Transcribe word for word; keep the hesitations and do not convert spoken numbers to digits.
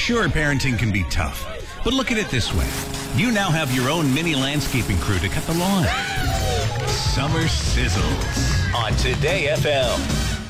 Sure, parenting can be tough, but look at it this way. You now have your own mini landscaping crew to cut the lawn. Summer sizzles on Today F M.